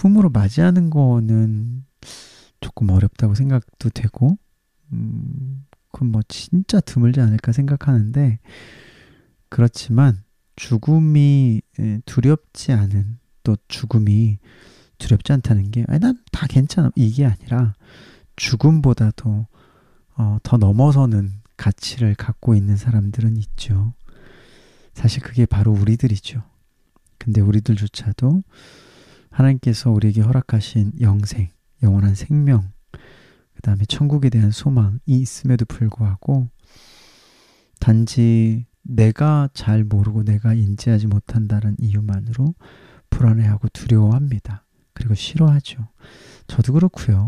품으로 맞이하는 거는 조금 어렵다고 생각도 되고, 그건 뭐 진짜 드물지 않을까 생각하는데, 그렇지만 죽음이 두렵지 않은, 또 죽음이 두렵지 않다는 게, 아니, 난 다 괜찮아, 이게 아니라 죽음보다도 더 넘어서는 가치를 갖고 있는 사람들은 있죠. 사실 그게 바로 우리들이죠. 근데 우리들조차도 하나님께서 우리에게 허락하신 영생, 영원한 생명, 그 다음에 천국에 대한 소망이 있음에도 불구하고 단지 내가 잘 모르고 내가 인지하지 못한다는 이유만으로 불안해하고 두려워합니다. 그리고 싫어하죠. 저도 그렇고요.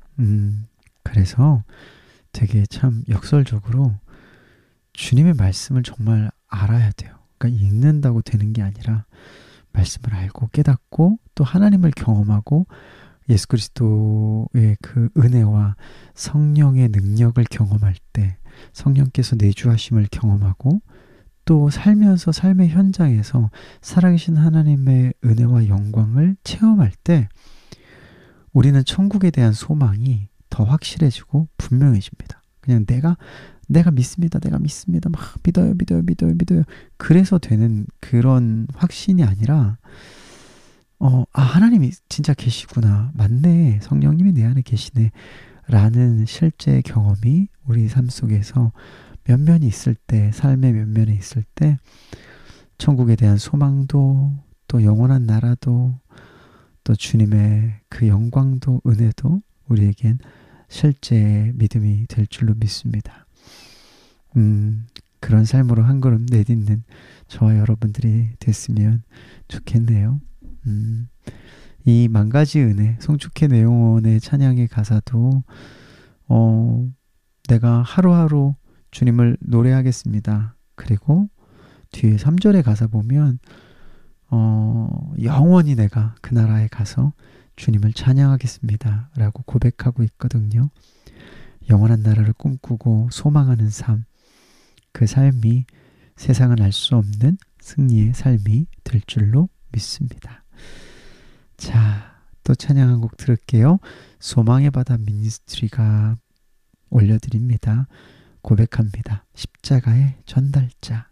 그래서 되게 참 역설적으로 주님의 말씀을 정말 알아야 돼요. 그러니까 읽는다고 되는 게 아니라 말씀을 알고 깨닫고 또 하나님을 경험하고 예수 그리스도의 그 은혜와 성령의 능력을 경험할 때 성령께서 내주하심을 경험하고 또 살면서 삶의 현장에서 살아계신 하나님의 은혜와 영광을 체험할 때 우리는 천국에 대한 소망이 더 확실해지고 분명해집니다. 그냥 내가 믿습니다. 내가 믿습니다. 막 믿어요. 그래서 되는 그런 확신이 아니라 하나님이 진짜 계시구나. 맞네. 성령님이 내 안에 계시네. 라는 실제 경험이 우리 삶 속에서 면면이 있을 때, 삶의 면면에 있을 때 천국에 대한 소망도 또 영원한 나라도 또 주님의 그 영광도 은혜도 우리에겐 실제 믿음이 될 줄로 믿습니다. 그런 삶으로 한 걸음 내딛는 저와 여러분들이 됐으면 좋겠네요. 이 만 가지 은혜, 송축회 내용원의 찬양의 가사도 내가 하루하루 주님을 노래하겠습니다. 그리고 뒤에 3절의 가사 보면 영원히 내가 그 나라에 가서 주님을 찬양하겠습니다. 라고 고백하고 있거든요. 영원한 나라를 꿈꾸고 소망하는 삶, 그 삶이 세상은 알 수 없는 승리의 삶이 될 줄로 믿습니다. 자, 또 찬양 한 곡 들을게요. 소망의 바다 미니스트리가 올려드립니다. 고백합니다. 십자가의 전달자.